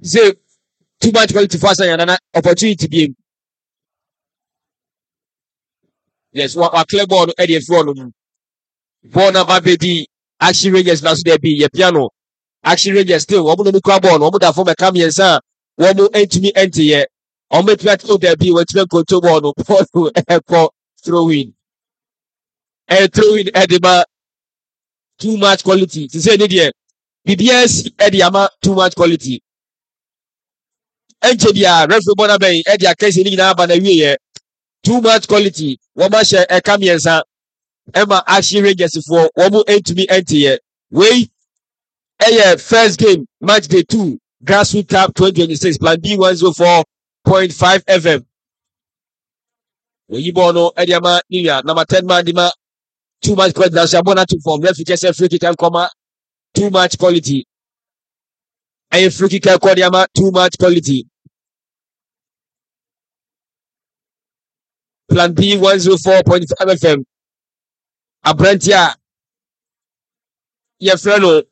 say too much quality for us and an opportunity game. Yes, what clear ball Eddie Front. Born about baby Action Rangers last there be your piano. Action Rangers still one more crab on, one more from a camion, sir. One more end to me empty yet. On me to there be what you go to one or airport throw in. And throw in Edema too much quality. To say the BBS Ediama too much quality. Engineer referee Bonabay Edia case in Abana too much quality. One much a camion, sir. Emma Action Rangers for one end to be empty yet. Wait, first game, match day 2, Grassroots Cup 2026, Plan B 104.5 FM. Weyibono Ediama Niya, number 10 man, Dima, too much quality. That's Abona to form. Referee just free kick and comma, too much quality. And free kick and Kodiama, too much quality. Plan B 104.5 FM. Abrantia, your friend,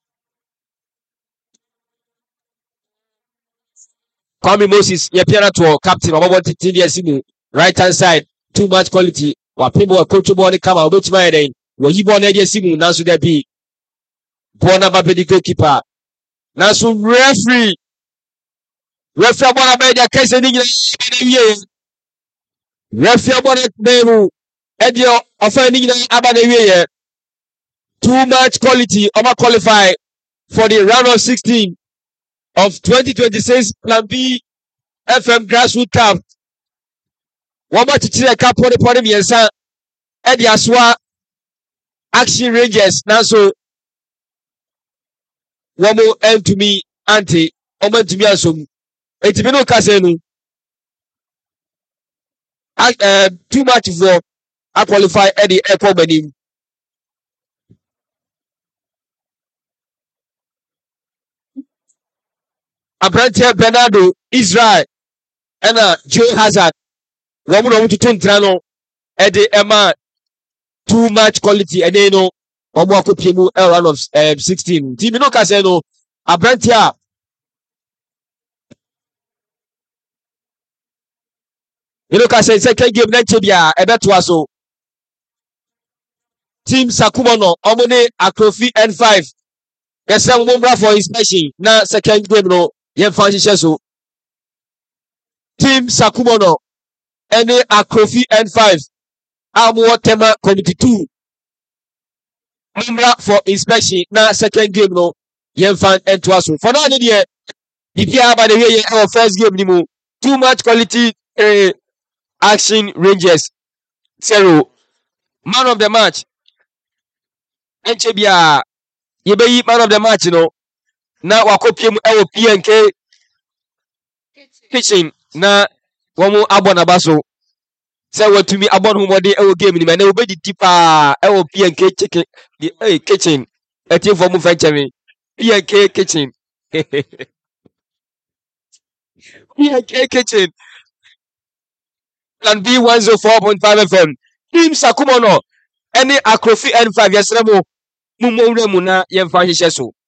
Kwame Moses, your piano captain, about what TDS right hand side, too much quality. What people are coachable, come out, which my day, when you born a simu, now should there be born about the goalkeeper. Now, so referee, about the case in English, referee about the Edio offending Abba too much quality over qualify for the round of 16 of 2026 Plan B FM Grassroots Cup. One more to cheer a cup for the podium, yes, sir. Eddie Aswa Action Rangers. Now, so one more end to me, Auntie. Omen to me, assume. It's been no casino. Too much for. I qualify Eddie Echo Benim. Abrantia Bernardo, Israel, and Joe Hazard. One more to turn Trano, Eddie Emma, too much quality, and they know, one more could be round of 16. Timino Caseno, Abrantia. You look at second game, Netibia, a bet was so. Team Sakumono, Omone, Akrofi, N5. Yes, I'm going for inspection. Now, second game, no, Yen Fancy Cheso. Team Sakumono, Ene Akrofi, N5. Amo Tema Committee 2. Mumbra for inspection. Now, second game, no, Yen Fan and Twasso. For now, the PPR by the way, our first game, Nimo. Too much quality, Action Rangers. 0. Man of the match. Enchebia, you be man of the match, you know. Now, Wakopium, PNK kitchen. Now, one more Abona Basso. Say what to me about whom they will game in my nobody deeper. PNK chicken, kitchen. A team for Mufenchemi. PNK kitchen. PNK kitchen. Plan B 104.5 FM. Team Sakumono. Any Akrofi N5 yesterday. Mumona Yemfa Sheso.